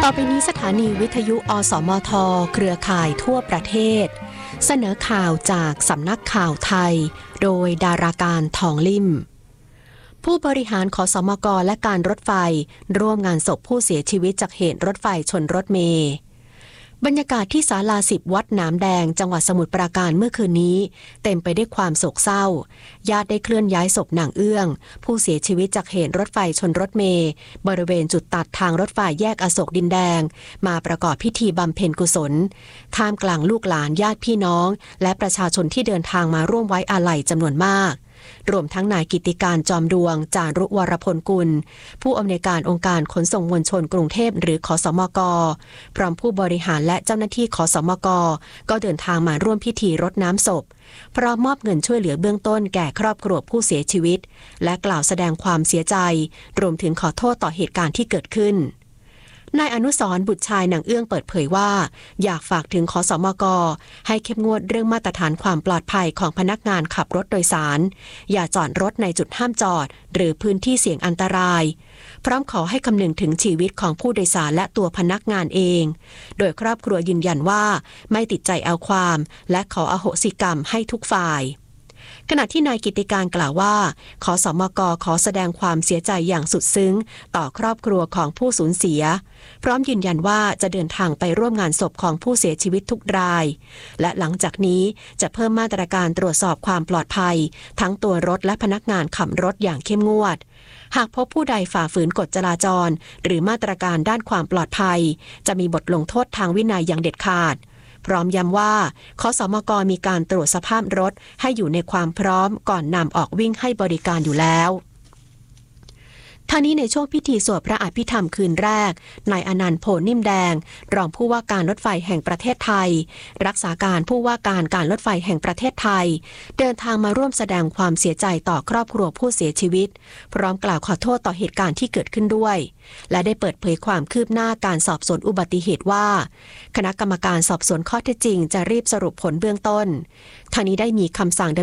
ต่อไปนี้สถานีวิทยุอสมทเครือข่ายทั่วประเทศเสนอข่าวจากสำนักข่าวไทยโดยดาราการทองลิ่มผู้บริหารขสมกและการรถไฟร่วมงานศพผู้เสียชีวิตจากเหตุรถไฟชนรถเมล์บรรยากาศที่ศาลา10วัดหนามแดงจังหวัดสมุทรปราการเมื่อคืนนี้เต็มไปด้วยความโศกเศร้าญาติได้เคลื่อนย้ายศพนางเอื้องผู้เสียชีวิตจากเหตุรถไฟชนรถเมล์บริเวณจุดตัดทางรถไฟแยกอโศกดินแดงมาประกอบพิธีบำเพ็ญกุศลท่ามกลางลูกหลานญาติพี่น้องและประชาชนที่เดินทางมาร่วมไว้อาลัยจำนวนมากรวมทั้งนายกิติการจอมดวงจารุวรพลกุลผู้อำนวยการองค์การขนส่งมวลชนกรุงเทพหรือขสมกพร้อมผู้บริหารและเจ้าหน้าที่ขสมกก็เดินทางมาร่วมพิธีรดน้ำศพพร้อมมอบเงินช่วยเหลือเบื้องต้นแก่ครอบครัวผู้เสียชีวิตและกล่าวแสดงความเสียใจรวมถึงขอโทษต่อเหตุการณ์ที่เกิดขึ้นนายอนุสรณ์บุตรชายนางเอื้องเปิดเผยว่าอยากฝากถึงขสมกให้เข้มงวดเรื่องมาตรฐานความปลอดภัยของพนักงานขับรถโดยสารอย่าจอดรถในจุดห้ามจอดหรือพื้นที่เสี่ยงอันตรายพร้อมขอให้คำนึงถึงชีวิตของผู้โดยสารและตัวพนักงานเองโดยครอบครัวยืนยันว่าไม่ติดใจเอาความและขออโหสิกรรมให้ทุกฝ่ายขณะที่นายกิติการกล่าวว่าขสมกขอแสดงความเสียใจอย่างสุดซึ้งต่อครอบครัวของผู้สูญเสียพร้อมยืนยันว่าจะเดินทางไปร่วมงานศพของผู้เสียชีวิตทุกรายและหลังจากนี้จะเพิ่มมาตรการตรวจสอบความปลอดภัยทั้งตัวรถและพนักงานขับรถอย่างเข้มงวดหากพบผู้ใดฝ่าฝืนกฎจราจรหรือมาตรการด้านความปลอดภัยจะมีบทลงโทษทางวินัยอย่างเด็ดขาดพร้อมย้ำว่าขสมกมีการตรวจสภาพรถให้อยู่ในความพร้อมก่อนนำออกวิ่งให้บริการอยู่แล้วท่านี้ในช่วงพิธีสวดพระอภิธรรมคืนแรกนายอนันต์โพนิ่มแดงรองผู้ว่าการรถไฟแห่งประเทศไทยรักษาการผู้ว่าการการรถไฟแห่งประเทศไทยเดินทางมาร่วมแสดงความเสียใจต่อครอบครัวผู้เสียชีวิตพร้อมกล่าวขอโทษต่อเหตุการณ์ที่เกิดขึ้นด้วยและได้เปิดเผยความคืบหน้าการสอบสวนอุบัติเหตุว่าคณะกรรมการสอบสวนข้อเท็จจริงจะรีบสรุปผลเบื้องต้นทางนี้ได้มีคำสั่ง